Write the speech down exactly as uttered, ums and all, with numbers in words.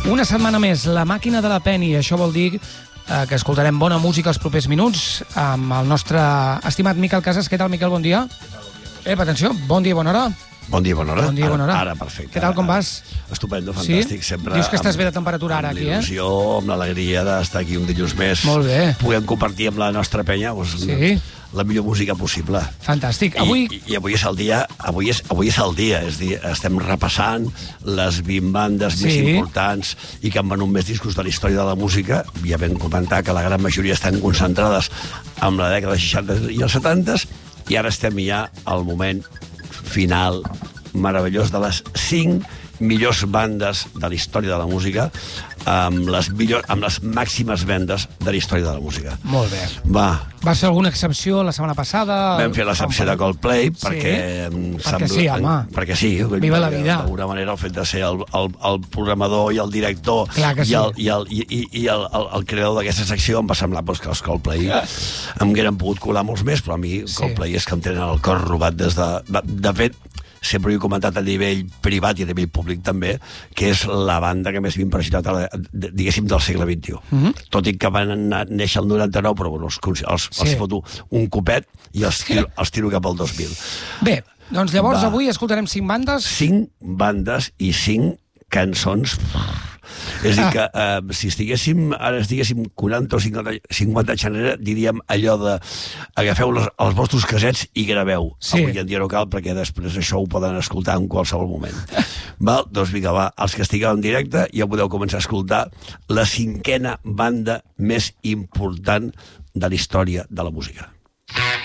Una setmana més, la màquina de la Penny. Això vol dir eh, que escoltarem bona música els propers minuts amb el nostre estimat Miquel Casas. Què tal, Miquel? Bon dia. Ep, atenció, bon dia i bona hora. Bon dia, bona hora. Bon dia, bona hora. Ara, ara perfecte. Què tal, com vas? Estupendo, fantàstic. Sí? Sempre Dius que estàs amb, bé de temperatura ara, aquí, eh? Amb l'il·lusió, amb l'alegria d'estar aquí un dilluns més. Molt bé. Puguem compartir amb la nostra penya doncs, Sí. la millor música possible. Fantàstic. Avui... I, i avui és el dia, avui és, avui és el dia, és dir, estem repassant les vint bandes Sí. més importants i que han venut més discos de la història de la música. Ja vam comentar que la gran majoria estan concentrades en la dècada dels seixanta i els setanta, i ara estem ja al moment final meravellós de les cinc millors bandes de la història de la música, amb les, millors, amb les màximes vendes de la història de la música. Molt bé. Va. Vas fer alguna excepció la setmana passada? Vam fer l'excepció de Coldplay, Sí? perquè... Perquè sí, home. Perquè sí. Viva la vida. D'alguna manera el fet de ser el, el, el programador i el director Clar que sí. i, el, i, el, i, i, i el, el, el creador d'aquesta secció em va semblar doncs, que els Coldplay em hagueren pogut colar molts més, però a mi Sí. Coldplay és que em tenen el cor robat des de... De fet, sempre ho he comentat a nivell privat i a nivell públic també, que és la banda que més m'ha impressionat, a la, diguéssim, del segle vint-i-u. Mm -hmm. Tot i que van anar, néixer el noranta-nou, però bueno, els, els, Sí. els foto un copet i els tiro, els tiro cap al dos mil. Bé, doncs llavors Va. avui escoltarem cinc bandes. Cinc bandes i cinc cançons. És a dir, que eh, si estiguéssim, ara estiguéssim quaranta o cinquanta anys enrere, diríem allò de agafeu les, els vostres casets i graveu. Sí. Avui en dia no cal, perquè després això ho poden escoltar en qualsevol moment. Val? Doncs vinga, va, els que estigueu en directe ja podeu començar a escoltar la cinquena banda més important de la història de la música.